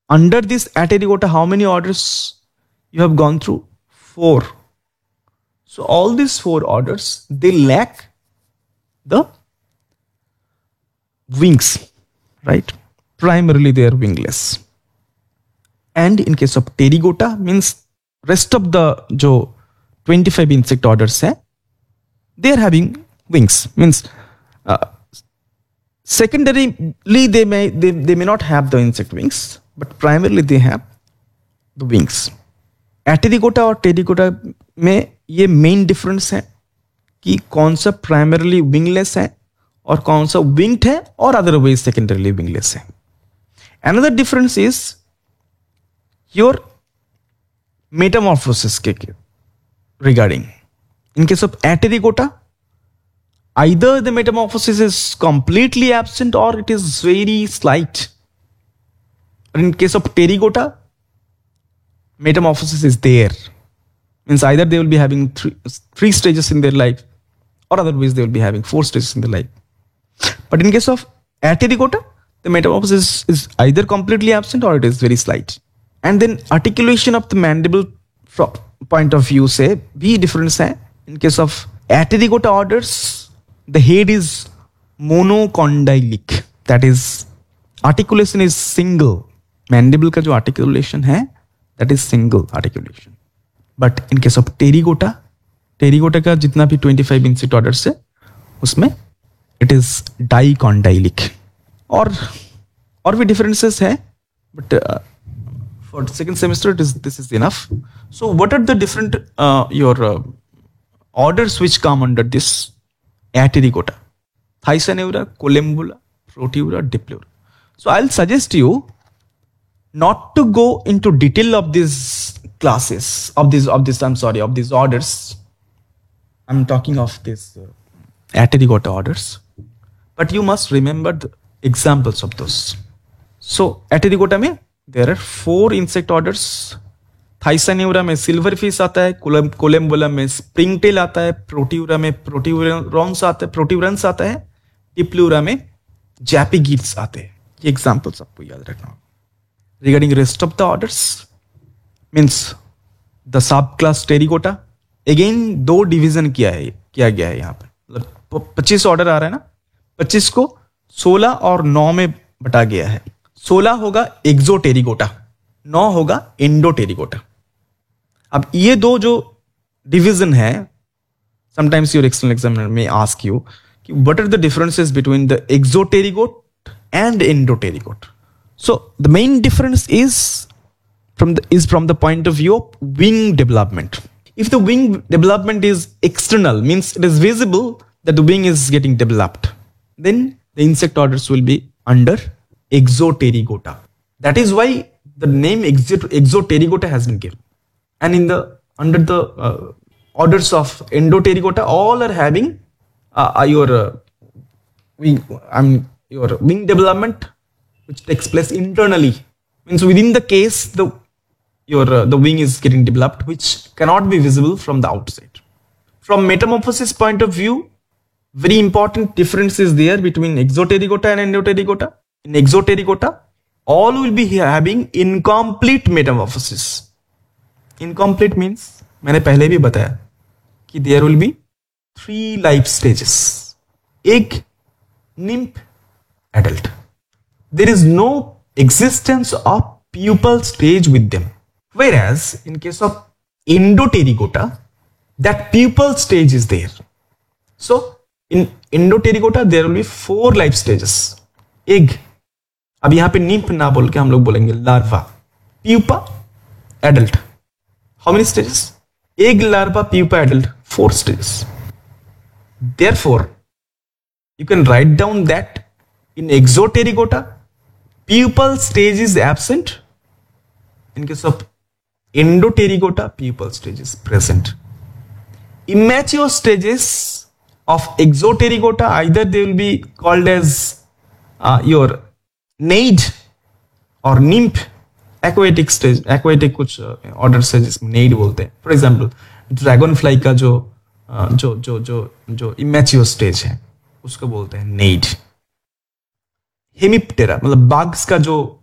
under this Aterigota, how many orders you have gone through? 4. So all these 4 orders, they lack the wings, right? Primarily they are wingless. And in case of Pterygota, means rest of the जो 25 insect orders है, they are having wings. Means secondarily they may not have the insect wings, but primarily they have the wings. Aterygota और Pterygota में ये main difference है कि कौन सा primarily wingless है और कौन सा विंग्ड है और अदरवाइज सेकेंडरली विंगलेस है. Another difference is your metamorphosis regarding. In case of Aterygota, either the metamorphosis is completely absent or it is very slight. In case of Pterygota, metamorphosis is there. Means either they will be having three stages in their life or otherwise they will be having 4 stages in their life. But in case of Aterygota, the metamorphosis is either completely absent or it is very slight. And then articulation of the mandible from point of view से भी difference है. In case of Aterygota orders, the head is monocondylic. That is, articulation is single. Mandible का जो articulation है, that is single articulation. But in case of Pterygota का जितना भी 25 insect orders है, उसमें it is dicondylic. और भी differences है, but for the second semester this is enough. So what are the different orders which come under this Aterygota? Thysanura, Collembola, Proteura, Dipleura. So I'll suggest you not to go into detail of these classes of these orders. I'm talking of these Aterygota orders, but you must remember the examples of those. So Aterygota में there are 4 insect orders. Thysanura में silverfish आता है, Collembola में springtail आता है, Proteura में proteurans आता है, Dipleura में japygids आते हैं. ये examples आपको याद रखना. Regarding rest of the orders, means the subclass Pterygota, again 2 division किया गया है यहाँ पर. मतलब 25 ऑर्डर आ रहा है ना, 25 को 16 और 9 में बटा गया है. 16 होगा एक्सोटेरिगोटा, 9 होगा एंडोटेरिगोटा. अब ये 2 जो डिवीजन है, समटाइम्स योर एक्सटर्नल एग्जामिनर में आस्क यू कि what are the differences between the एक्सोटेरिगोट and एंडोटेरिगोट. So the main difference is from the point of view of wing development. If the wing development is external, means it is visible that the wing is getting developed, then the insect orders will be under Exoterygota. That is why the name Exoterygota has been given. And under the orders of Endoterygota, all are having your wing development, which takes place internally. Means within the case, the wing is getting developed, which cannot be visible from the outside. From metamorphosis point of view, very important difference is there between Exoterygota and Endoterygota. In Exoterygota, all will be having incomplete metamorphosis. Incomplete means, मैंने पहले भी बताया कि there will be 3 life stages: egg, nymph, adult. There is no existence of pupal stage with them. Whereas in case of Endoterygota, that pupal stage is there. So in Endoterygota there will be 4 life stages. Egg, अब यहाँ पे nymph ना बोल के हम लोग बोलेंगे larva. Pupa, adult. How many stages? Egg, larva, pupa, adult. 4 stages. Therefore, you can write down that in Exoterygota, pupal stage is absent. In case of Endoterygota, pupal stage is present. Immature stages of Exoterygota, either they will be called as your naid or nymph. Aquatic stage, aquatic कुछ orders है जिसमें naid बोलते हैं. For example, dragonfly का जो immature stage है, उसको बोलते हैं naid. हेमिप्टेरा मतलब बाग्स का जो